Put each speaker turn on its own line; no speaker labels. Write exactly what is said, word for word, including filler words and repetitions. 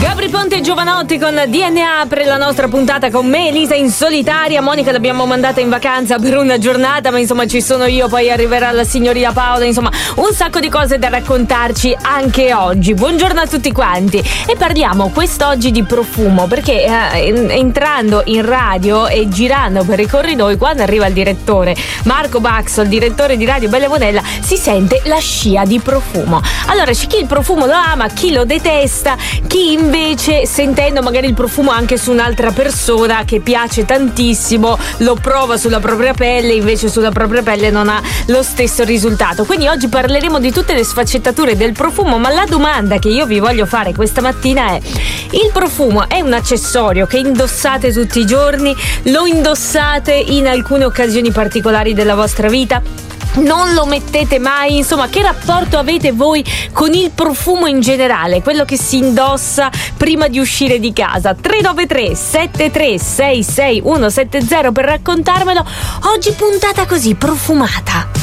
Gabri Ponte e Giovanotti con D N A per la nostra puntata con me, Elisa in solitaria. Monica l'abbiamo mandata in vacanza per una giornata, ma insomma ci sono io, poi arriverà la signorina Paola, insomma un sacco di cose da raccontarci anche oggi. Buongiorno a tutti quanti e parliamo quest'oggi di profumo, perché eh, entrando in radio e girando per i corridoi, quando arriva il direttore Marco Baxo, il direttore di Radio Bella Monella, si sente la scia di profumo. Allora c'è chi il profumo lo ama, chi lo detesta, chi invece sentendo magari il profumo anche su un'altra persona che piace tantissimo lo prova sulla propria pelle, invece sulla propria pelle non ha lo stesso risultato. Quindi oggi parleremo di tutte le sfaccettature del profumo, ma la domanda che io vi voglio fare questa mattina è: il profumo è un accessorio che indossate tutti i giorni? Lo indossate in alcune occasioni particolari della vostra vita? Non lo mettete mai? Insomma, che rapporto avete voi con il profumo in generale, quello che si indossa prima di uscire di casa? Tre nove tre sette tre sei sei uno sette zero per raccontarmelo. Oggi puntata così profumata.